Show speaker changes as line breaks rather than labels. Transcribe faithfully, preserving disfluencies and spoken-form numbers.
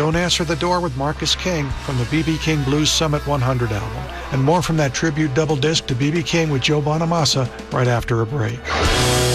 Don't Answer the Door with Marcus King from the B B King Blues Summit one hundred album. And more from that tribute double disc to B B King with Joe Bonamassa right after a break.